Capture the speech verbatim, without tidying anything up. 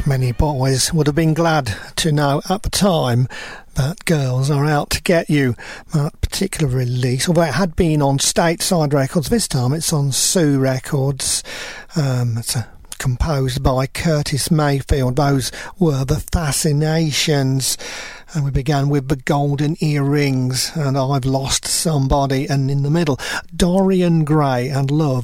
Many boys would have been glad to know at the time that Girls Are Out to Get You. That particular release, although it had been on Stateside Records, this time it's on Sue Records. Um, it's a composed by Curtis Mayfield. Those were the Fascinations, and we began with The Golden Earrings and I've Lost Somebody, and in the middle Dorian Gray and Love